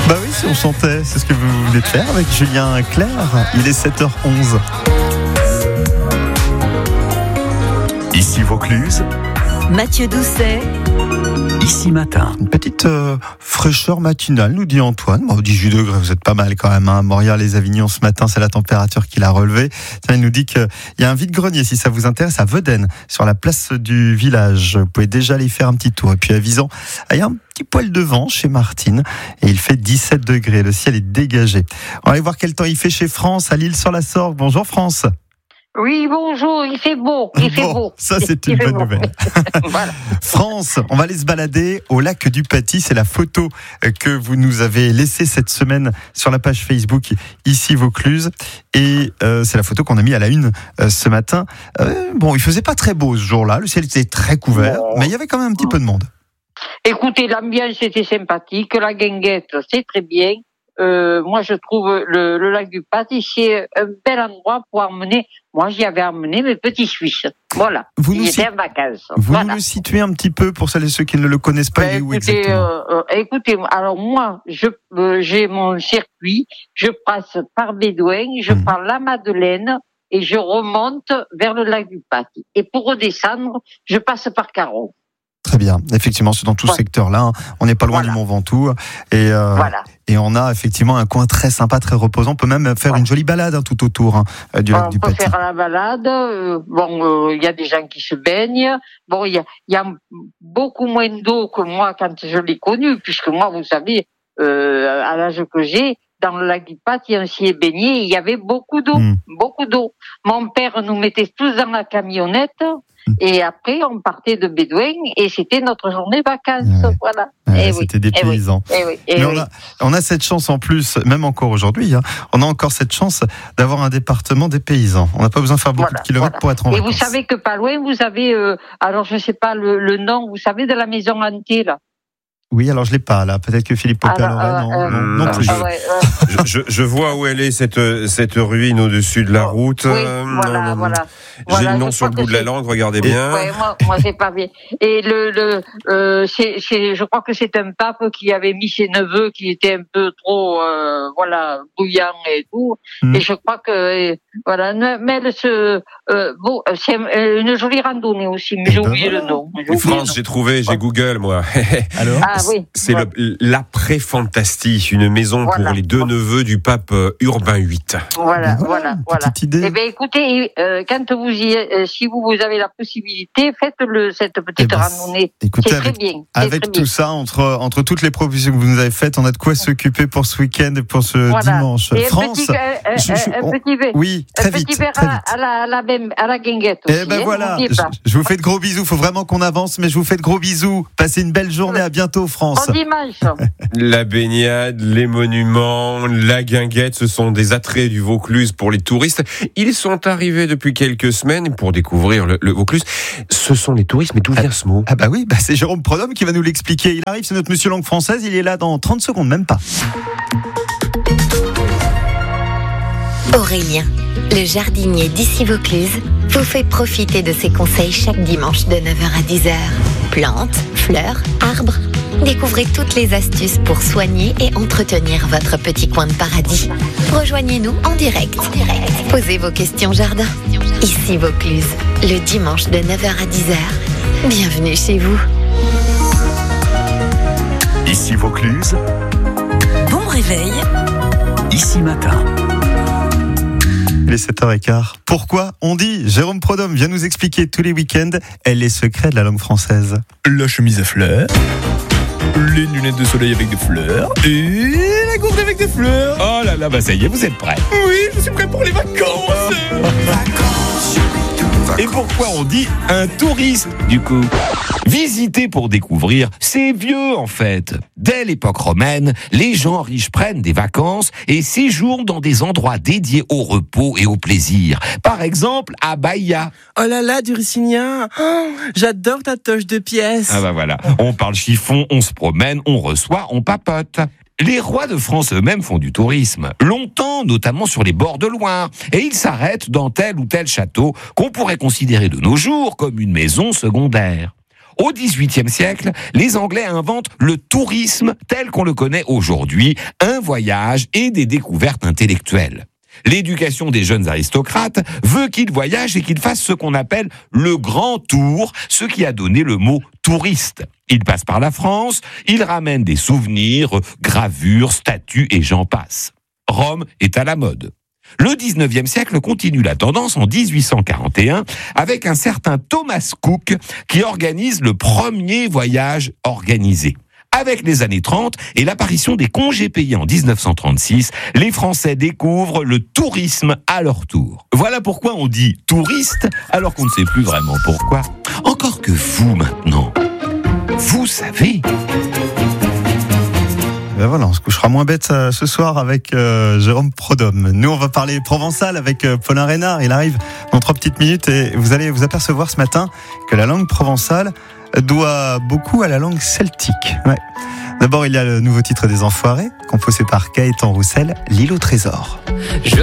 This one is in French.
Bah oui, si on chantait, c'est ce que vous venez de faire avec Julien Clerc. Il est 7h11. Ici Vaucluse, Mathieu Doucet. Ici Matin. Une petite fraîcheur matinale, nous dit Antoine. Bon, 18 degrés, vous êtes pas mal quand même. Hein. Montréal-les-Avignon ce matin, c'est la température qu'il a relevée. Tiens, il nous dit qu'il y a un vide-grenier, si ça vous intéresse, à Vedène, sur la place du village. Vous pouvez déjà aller faire un petit tour. Et puis à Visan, il y a un petit poil de vent chez Martine et il fait 17 degrés. Le ciel est dégagé. On va aller voir quel temps il fait chez France, à l'Île-sur-la-Sorgue. Bonjour France. Oui, bonjour, il fait beau, beau. Ça, c'est une bonne nouvelle. Voilà. France, on va aller se balader au lac du Paty. C'est la photo que vous nous avez laissée cette semaine sur la page Facebook Ici Vaucluse. Et c'est la photo qu'on a mis à la une ce matin. Bon, il faisait pas très beau ce jour-là. Le ciel était très couvert, mais il y avait quand même un petit peu de monde. Écoutez, l'ambiance était sympathique, la guinguette, c'est très bien. Moi, je trouve le lac du Paty, c'est un bel endroit pour emmener. Moi, j'y avais emmené mes petits Suisses. Voilà. Ils étaient en vacances. Vous voilà. nous le situez un petit peu pour celles et ceux qui ne le connaissent pas. Il est où exactement ? Écoutez, alors moi, j'ai mon circuit. Je passe par Bédouin, je prends la Madeleine et je remonte vers le lac du Paty. Et pour redescendre, je passe par Caron. Très bien. Effectivement, c'est dans tout ce secteur-là. Hein. On n'est pas loin du Mont Ventoux. Et on a effectivement un coin très sympa, très reposant. On peut même faire une jolie balade tout autour du lac du Paty. On peut faire la balade. Il y a des gens qui se baignent. Bon, il y a beaucoup moins d'eau que moi quand je l'ai connu, puisque moi, vous savez, à l'âge que j'ai, dans le lac du Paty, on s'y est baigné. Il y avait beaucoup d'eau, beaucoup d'eau. Mon père nous mettait tous dans la camionnette. Et après, on partait de Bédouin et c'était notre journée vacances. Voilà. C'était des paysans. Mais on a cette chance en plus, même encore aujourd'hui, hein, on a encore cette chance d'avoir un département des paysans. On n'a pas besoin de faire beaucoup de kilomètres pour être en vacances. Et vous savez que pas loin, vous avez, alors je ne sais pas le nom, vous savez, de la maison hantée, là. Oui, alors je l'ai pas là. Peut-être que Philippe Popper l'aurait. Non plus. Je vois où elle est cette ruine au-dessus de la route. Oui, voilà. J'ai le nom sur le bout de la langue. Regardez bien. Ouais, moi c'est pas bien. Et je crois que c'est un pape qui avait mis ses neveux qui étaient un peu trop bouillants et tout. Et je crois que mais c'est une jolie randonnée aussi. Mais j'ai oublié le nom. France, j'ai trouvé, j'ai Google moi. Alors. C'est l'après-fantastie, une maison pour les deux neveux du pape Urbain VIII. Voilà. Petite idée. Eh bien, écoutez, quand si vous avez la possibilité, faites cette petite randonnée. Écoutez, c'est très bien. Avec tout ça, entre toutes les propositions que vous nous avez faites, on a de quoi s'occuper pour ce week-end et pour ce dimanche. Et France, oui, très vite. Petit verre à la guinguette aussi. Eh ben voilà, je vous fais de gros bisous. Il faut vraiment qu'on avance, mais je vous fais de gros bisous. Passez une belle journée. À bientôt. France. Bon dimanche. La baignade, les monuments, la guinguette, ce sont des attraits du Vaucluse pour les touristes. Ils sont arrivés depuis quelques semaines pour découvrir le Vaucluse. Ce sont les touristes, mais d'où vient ce mot ? Ah bah oui, c'est Jérôme Prodhomme qui va nous l'expliquer. Il arrive, c'est notre monsieur langue française, il est là dans 30 secondes, même pas. Aurélien, le jardinier d'Ici Vaucluse, vous fait profiter de ses conseils chaque dimanche de 9h à 10h. Plantes, fleurs, arbres, découvrez toutes les astuces pour soigner et entretenir votre petit coin de paradis. Rejoignez-nous en direct. Posez vos questions jardin. Ici Vaucluse, le dimanche de 9h à 10h. Bienvenue chez vous. Ici Vaucluse. Bon réveil. Ici Matin. Il est 7h15. Pourquoi on dit Jérôme Prodhomme vient nous expliquer tous les week-ends les secrets de la langue française. La chemise à fleurs, les lunettes de soleil avec des fleurs et la gourde avec des fleurs. Oh là là, ça y est, vous êtes prêts ? Oui, je suis prêt pour les vacances. Et pourquoi on dit un tourisme, du coup ? Visiter pour découvrir, c'est vieux en fait. Dès l'époque romaine, les gens riches prennent des vacances et séjournent dans des endroits dédiés au repos et au plaisir. Par exemple, à Bahia. Oh là là, du Russignan. Oh, j'adore ta toche de pièces. Ah bah voilà, on parle chiffon, on se promène, on reçoit, on papote. Les rois de France eux-mêmes font du tourisme, longtemps, notamment sur les bords de Loire, et ils s'arrêtent dans tel ou tel château qu'on pourrait considérer de nos jours comme une maison secondaire. Au XVIIIe siècle, les Anglais inventent le tourisme tel qu'on le connaît aujourd'hui, un voyage et des découvertes intellectuelles. L'éducation des jeunes aristocrates veut qu'ils voyagent et qu'ils fassent ce qu'on appelle le grand tour, ce qui a donné le mot touriste. Ils passent par la France, ils ramènent des souvenirs, gravures, statues et j'en passe. Rome est à la mode. Le 19e siècle continue la tendance en 1841 avec un certain Thomas Cook qui organise le premier voyage organisé. Avec les années 30 et l'apparition des congés payés en 1936, les Français découvrent le tourisme à leur tour. Voilà pourquoi on dit touriste alors qu'on ne sait plus vraiment pourquoi. Encore que vous maintenant, vous savez. Ben voilà, on se couchera moins bête ce soir avec Jérôme Prodhomme. Nous, on va parler provençal avec Paulin Reynard. Il arrive dans 3 petites minutes et vous allez vous apercevoir ce matin que la langue provençale doit beaucoup à la langue celtique. Ouais. D'abord, il y a le nouveau titre des Enfoirés, composé par Gaëtan Roussel, L'île au trésor.